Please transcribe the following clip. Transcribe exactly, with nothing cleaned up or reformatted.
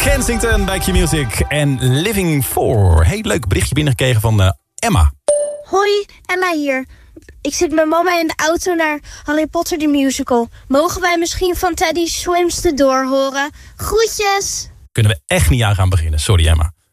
Kensington bij Q-Music en Living For. Hey, leuk berichtje binnengekregen van uh, Emma. Hoi, Emma hier. Ik zit met mama in de auto naar Harry Potter the Musical. Mogen wij misschien van Teddy Swims the Door horen? Groetjes! Kunnen we echt niet aan gaan beginnen, sorry Emma.